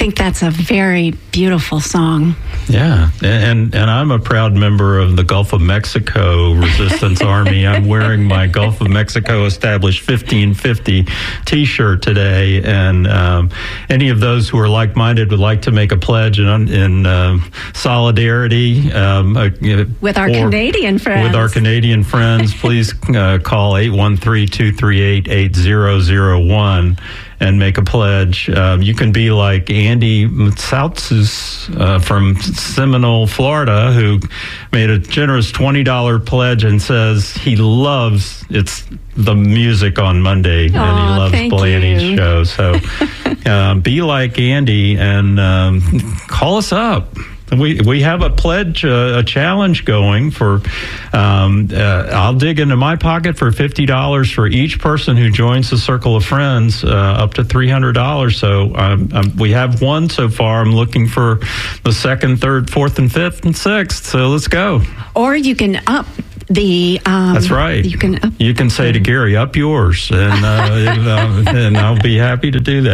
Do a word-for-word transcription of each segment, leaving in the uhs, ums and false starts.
think that's a very beautiful song. Yeah, and and I'm a proud member of the Gulf of Mexico Resistance Army. I'm wearing my Gulf of Mexico Established fifteen fifty T-shirt today, and um, any of those who are like-minded would like to make a pledge in, in uh, solidarity um, uh, with our Canadian friends. With our Canadian friends, please uh, call eight one three, two three eight, eight zero zero one. And make a pledge. Um, you can be like Andy Matsouts uh, from Seminole, Florida, who made a generous twenty dollars pledge and says he loves it's the music on Monday. Aww, and he loves Blaney's you. show. So uh, be like Andy and um, call us up. We we have a pledge, uh, a challenge going for, um, uh, I'll dig into my pocket for fifty dollars for each person who joins the Circle of Friends, uh, up to three hundred dollars. So um, um, we have one so far. I'm looking for the second, third, fourth, and fifth, and sixth. So let's go. Or you can up the... Um, That's right. You can up, you can say to Gary, up yours, and, uh, and I'll be happy to do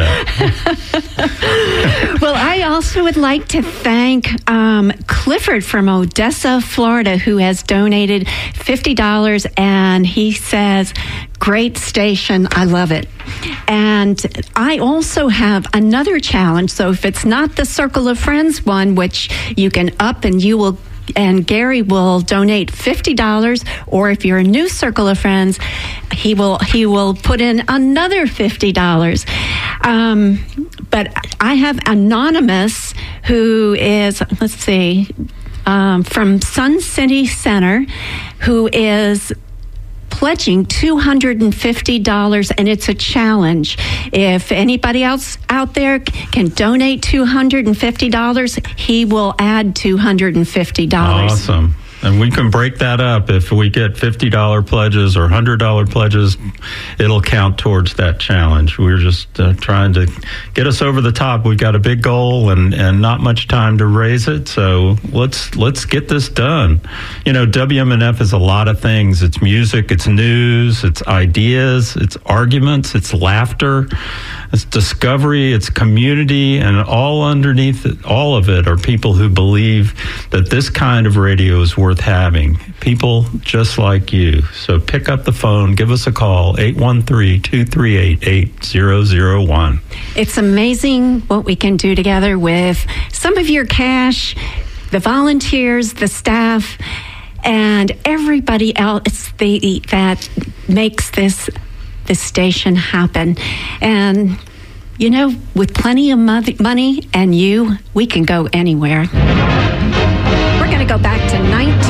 that. Well, I also would like to thank um, Clifford from Odessa, Florida, who has donated fifty dollars, and he says, great station, I love it. And I also have another challenge, so if it's not the Circle of Friends one, which you can up and you will and Gary will donate fifty dollars, or if you're a new Circle of Friends, he will he will put in another fifty dollars. Um, but I have Anonymous, who is, let's see, um, from Sun City Center, who is pledging two hundred fifty dollars, and it's a challenge. If anybody else out there can donate two hundred fifty dollars, he will add two hundred fifty dollars. Awesome. And we can break that up. If we get fifty dollars pledges or one hundred dollars pledges, it'll count towards that challenge. We're just uh, trying to get us over the top. We've got a big goal and, and not much time to raise it. So let's let's get this done. You know, W M N F is a lot of things. It's music, it's news, it's ideas, it's arguments, it's laughter, it's discovery, it's community, and all underneath it, all of it are people who believe that this kind of radio is worth having. People just like you. So pick up the phone, give us a call, eight one three, two three eight, eight zero zero one. It's amazing what we can do together with some of your cash, the volunteers, the staff, and everybody else the, that makes this this station happen. And you know, with plenty of money and you, we can go anywhere. We're going to go back to nineteen